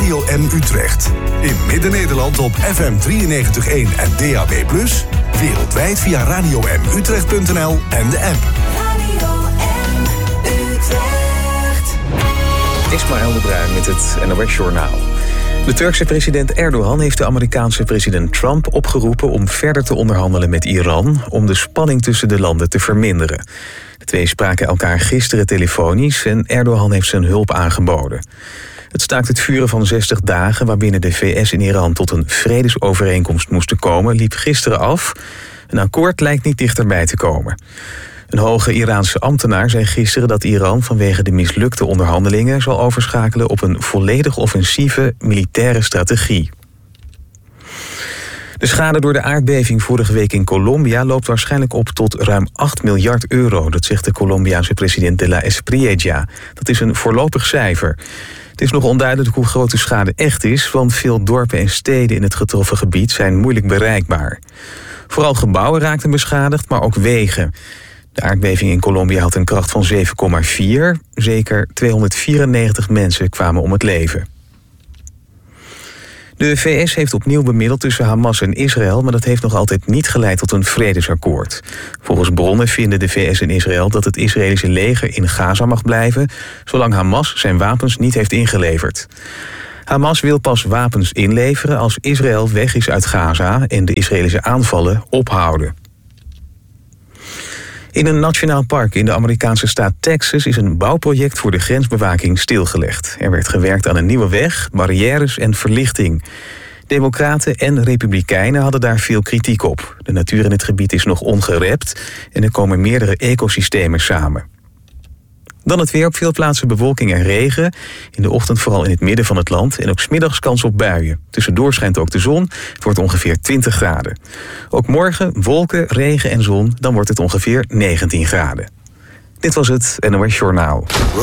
Radio M Utrecht. In Midden-Nederland op FM 93.1 en DAB+. Wereldwijd via radiomutrecht.nl en de app. Radio M Utrecht. Ismaël de Bruin met het NOS-journaal. De Turkse president Erdogan heeft de Amerikaanse president Trump opgeroepen om verder te onderhandelen met Iran om de spanning tussen de landen te verminderen. De twee spraken elkaar gisteren telefonisch en Erdogan heeft zijn hulp aangeboden. Het staakt het vuren van 60 dagen waarbinnen de VS en Iran tot een vredesovereenkomst moesten komen, liep gisteren af. Een akkoord lijkt niet dichterbij te komen. Een hoge Iraanse ambtenaar zei gisteren dat Iran vanwege de mislukte onderhandelingen zal overschakelen op een volledig offensieve militaire strategie. De schade door de aardbeving vorige week in Colombia loopt waarschijnlijk op tot ruim 8 miljard euro. Dat zegt de Colombiaanse president de la Espriella. Dat is een voorlopig cijfer. Het is nog onduidelijk hoe groot de schade echt is, want veel dorpen en steden in het getroffen gebied zijn moeilijk bereikbaar. Vooral gebouwen raakten beschadigd, maar ook wegen. De aardbeving in Colombia had een kracht van 7,4. Zeker 294 mensen kwamen om het leven. De VS heeft opnieuw bemiddeld tussen Hamas en Israël, maar dat heeft nog altijd niet geleid tot een vredesakkoord. Volgens bronnen vinden de VS en Israël dat het Israëlische leger in Gaza mag blijven, zolang Hamas zijn wapens niet heeft ingeleverd. Hamas wil pas wapens inleveren als Israël weg is uit Gaza en de Israëlische aanvallen ophouden. In een nationaal park in de Amerikaanse staat Texas is een bouwproject voor de grensbewaking stilgelegd. Er werd gewerkt aan een nieuwe weg, barrières en verlichting. Democraten en republikeinen hadden daar veel kritiek op. De natuur in het gebied is nog ongerept en er komen meerdere ecosystemen samen. Dan het weer, op veel plaatsen bewolking en regen. In de ochtend vooral in het midden van het land en ook 's middags kans op buien. Tussendoor schijnt ook de zon, het wordt ongeveer 20 graden. Ook morgen wolken, regen en zon, dan wordt het ongeveer 19 graden. Dit was het NOS Journaal.